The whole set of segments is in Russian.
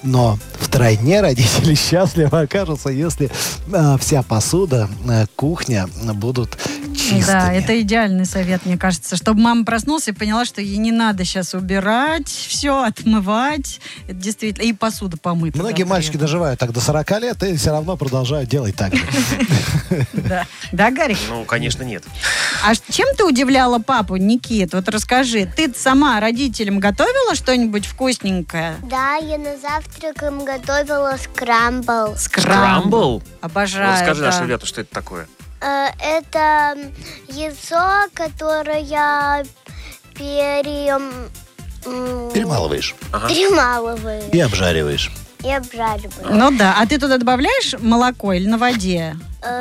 Но втройне родители счастливы окажутся, если вся посуда, кухня будут чистыми. Да, это идеальный совет, мне кажется, чтобы мама проснулась и поняла, что ей не надо сейчас убирать, все отмывать. Это действительно. И посуда помыта. Многие мальчики доживают так до 40 лет и все равно продолжают делать так же. Да, Гарик? Ну, конечно, нет. А чем ты удивляла папу, Никит? Вот расскажи, ты сама родителям готовила что-нибудь вкусненькое? Да, я на завтрак им готовила скрамбл. Скрамбл? Обожаю. Вот скажи да. нашим ребятам, что это такое. Это яйцо, которое Перемалываешь перемалываю и обжариваешь. и обжариваю. Ну да, а ты туда добавляешь молоко или на воде?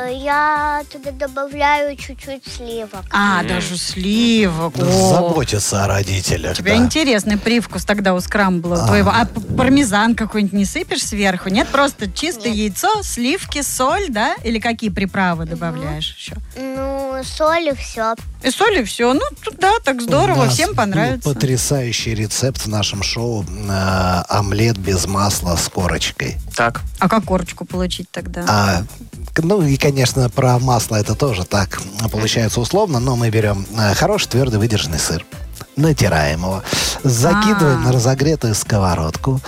Я туда добавляю чуть-чуть сливок. Даже сливок. Заботиться о родителях. У тебя да. интересный привкус тогда у скрамбла твоего. А пармезан какой-нибудь не сыпешь сверху? Нет, просто чистое яйцо, сливки, соль, да? Или какие приправы добавляешь еще? Ну, соль и все. И соль, и все. Ну, да, так здорово, У нас всем понравится. был потрясающий рецепт в нашем шоу омлет без масла с корочкой. Так. А как корочку получить тогда? Ну и, конечно, про масло это тоже так получается условно, но мы берем хороший твердый выдержанный сыр, натираем его, закидываем на разогретую сковородку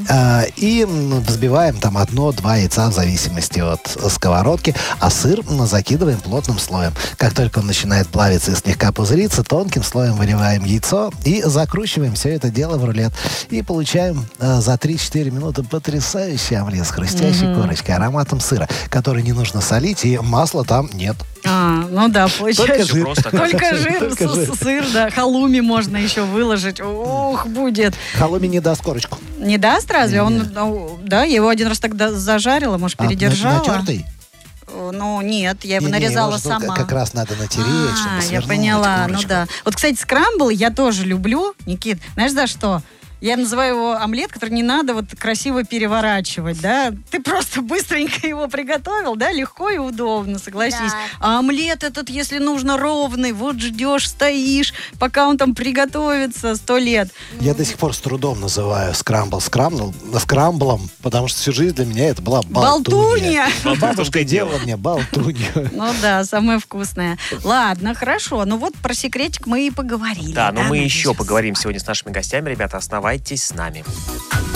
и взбиваем там 1-2 яйца в зависимости от сковородки, а сыр закидываем плотным слоем. Как только он начинает плавиться и слегка пузыриться, тонким слоем выливаем яйцо и закручиваем все это дело в рулет. И получаем за 3-4 минуты потрясающий омлет с хрустящей корочкой, ароматом сыра, который не нужно солить, и масла там нет. Ну да, получается. Только жир. Только жир, сыр, да. Халуми можно еще выложить. Ух, будет. Халуми не даст корочку. Не даст разве? Да, я его один раз тогда зажарила, может, передержала. Натертый? Ну, нет, я его нарезала сама. Как раз надо натереть, чтобы свернуть. Я поняла, корочку. ну да. Вот, кстати, скрамбл я тоже люблю, Никит. Знаешь, за что? Я называю его омлет, который не надо вот красиво переворачивать, да? Ты просто быстренько его приготовил, да? Легко и удобно, согласись. Да. А омлет этот, если нужно, ровный. Вот ждешь, стоишь, пока он там приготовится 100 лет. Я до сих пор с трудом называю скрамблом, потому что всю жизнь для меня это была болтунья. Бабушка делала мне болтунью. Ну да, самое вкусное. Ладно, хорошо. Ну вот про секретик мы и поговорили. Да, но мы надеюсь, еще сейчас. поговорим сегодня с нашими гостями. Ребята, оставайтесь с нами.